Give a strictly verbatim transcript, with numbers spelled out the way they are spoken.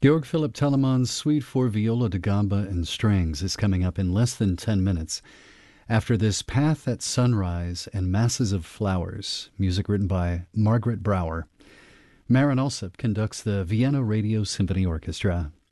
Georg Philipp Telemann's Suite for Viola da Gamba and Strings is coming up in less than ten minutes. After this, Path at Sunrise and Masses of Flowers, music written by Margaret Brower. Marin Alsop conducts the Vienna Radio Symphony Orchestra.